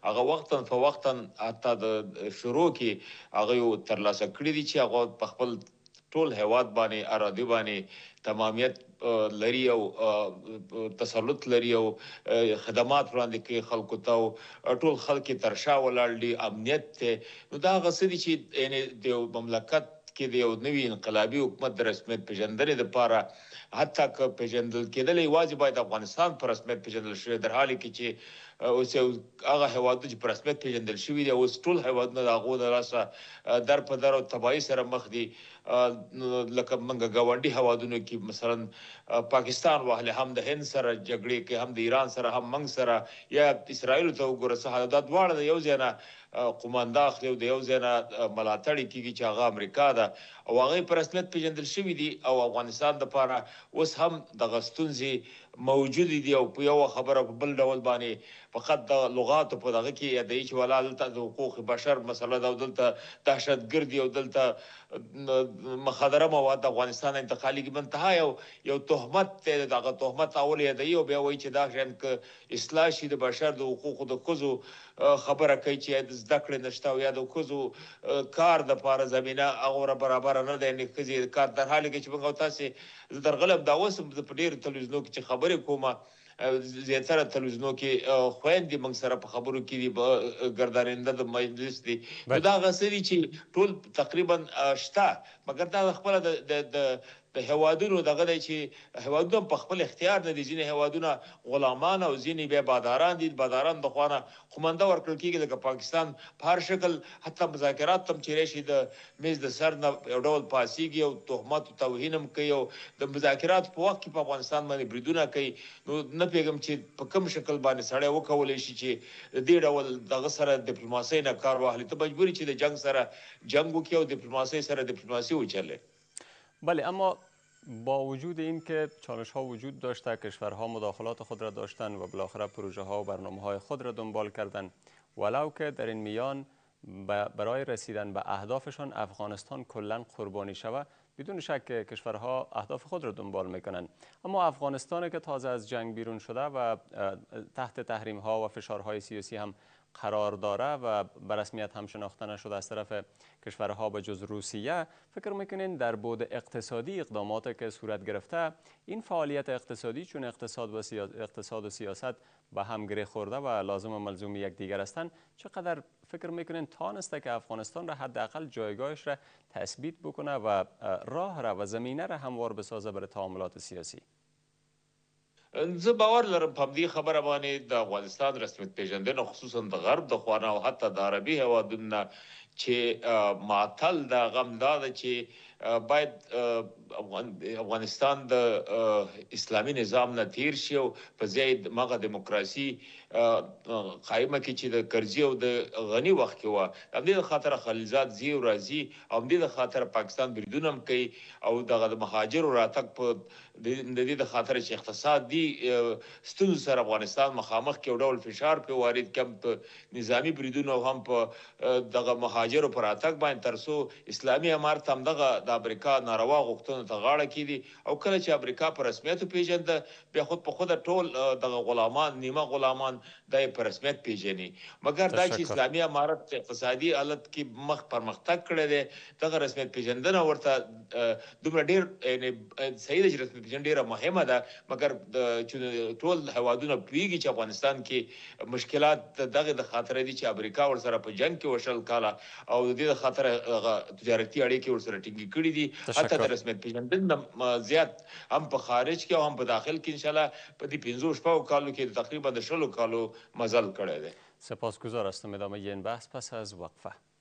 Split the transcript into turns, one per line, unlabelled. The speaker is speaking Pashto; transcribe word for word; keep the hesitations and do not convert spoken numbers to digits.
هغه وختاً فوقتاً حتی د شروع کې هغه یو ترلاسه کړي دي چې هغه په خپل ټول هیواد باندې ارادي باندې تمامیت لري او تسلط لري او خدمات وړاندې کوي خلکو ته ټول خلک تر شا ولاړ دي امنیت ته نو دا هغه څه دي چې یعنې د مملکت کې د یو نوي انقلابي حکومت د رسمیت پېژندنې دپاره حتی که پېژندل کېدلی یوازې باید افغانستان په رسمیت پېژندل شوی در حالې کې چې اوس یو هغه هېوادونه چې په رسمیت پېژندل شوي دي اوس ټول هېوادونه د هغو د لاسه در په در او تباهي سره مخ دي لکه موږ ګاونډي هېوادونو کې مثلا پاکستان واخلې هم د هند سره جګړې کوي هم د ایران سره هم موږ سره یا اسرائیلو ته وګوره څه دا دواړه د یو ځای نه قومانده اخلي او د یو ځای نه ملاتړ یې کېږي چې هغه امریکا ده او هغه په رسمیت پېژندل شوي دي او افغانستان دپاره اوس هم دغه ستونزې موجودې دي او په یوه خبره په بل ډول باندې فقط د لغاتو په دغه کې یادوي چې ولا دلته د حقوق بشر مسله ده او دلته دهشتګردي او دلته مخدره مواد د افغانستان انتقالېږي منتها یو یو تهمت دی دغه تهمت اول یادوي او بیا وایي چې دا شیان که اصلاح شي د بشر د حقوقو د ښځو خبره کوي چې د زده کړې نشته او یا د ښځو کار دپاره زمینه هغومره برابره نه ده یعنې ښځې کار در حال کې چې موږ او تاسې زه درغلم دا اوس هم په ډېرو تلویزیونو کې چې خبرې کومه زیاتره تلویزیونو کې خویندې موږ سره په خبرو کې دي ګرداننده د مجلس دي نو دا هغه څه دي چې ټول تقریبا شته مګر دا خپله د د هېوادونو دغه دی چې هېوادونه په خپل اختیار نه دي ځینې هېوادونه غلامان او ځینې بیا باداران دي باداران د خوا نه قومانده ورکړل کېږي لکه پاکستان په هر شکل حتی مذاکرات ته هم چې راشي د میز د سر نه یو ډول پاسېږي او تهمت او توهین هم کوي او د مذاکراتو په وخت کې په افغانستان باندې بریدونه کوي نو نه پوهېږم چې په کوم شکل باندې سړی وکولی شي چې د دې ډول دغه سره ډیپلوماسۍ نه کار واخلي ته مجبور چې د جنگ سره جنگ وکړي او ډیپلوماسۍ سره ډیپلوماسي وچلي
بله اما با وجود این که چالش ها وجود داشته کشورها مداخلات خود را داشتند و بالاخره پروژه ها و برنامه های خود را دنبال کردند ولو که در این میان برای رسیدن به اهدافشان افغانستان کلا قربانی شود بدون شک کشورها اهداف خود را دنبال میکنند اما افغانستان که تازه از جنگ بیرون شده و تحت تحریم ها و فشارهای سیاسی هم قرار داره و به رسمیت هم شناخته نشده از طرف کشورها به جز روسیه فکر میکنین در بعد اقتصادی اقداماتی که صورت گرفته این فعالیت اقتصادی چون اقتصاد و, سیاست اقتصاد و سیاست به هم گره خورده و لازم و ملزوم یکدیگر هستند چقدر فکر میکنین تانسته که افغانستان را حداقل جایگاهش را تثبیت بکنه و راه را و زمینه را هموار بسازه برای تعاملات سیاسی؟
زه باور لرم په همدې خبره باندې د افغانستان رسمیت پېژندنه خصوصا د غرب د خوا نه او حتی د عربي هېوادونو نه چې معطل د غم دا ده چې باید افغانستان د اسلامي نظام نه تیر شي او په ځای مغه دیموکراسي قایمه کې چې د کرزي او د غني وخت کې وه د همدې د خاطره خلیلزاد ځي او راځي او همدې د خاطره پاکستان بریدونه هم کوي او دغه د مهاجرو راتګ په د دې د خاطره چې اقتصادي ستونزو سره افغانستان مخامخ کې یو ډول فشار پرې وارد کم په نظامي بریدونو او هم په دغه مهاجرو په راتګ باندې تر څو اسلامي امارت هم دغه د امریکا ناروا غوښتنو ته غاړه کېږدي او کله چې امریکا په رسمیت وپېژنده بیا خود په خوده ټول دغه غلامان نیمه غلامان دا یې په رسمیت پېژني مګر دا چې اسلامي امارت اقتصادي حالت کې مخ پرمختګ کړی دی دغه رسمیت پېژندنه ورته دومره ډېر یعنې صحیح ده چې رسمیت پېژندنه ډېره مهمه ده مګر چې ټول هېوادونه پوهېږي چې افغانستان کې مشکلات دغه د خاطره دي چې امریکا ورسره په جنګ کې وشل کاله او د دې د خاطره تجارتي اړیکې ورسره ټینګې کړي دي حتی د رسمیت پېژندنې زیات هم په خارج کې او هم په داخل کې انشاءالله په دې پنځو شپږو کالو کې تقریبا د شلو کالو مزل کړی دی.
سپاسگزار هستم ادامه این بحث پس از وقفه.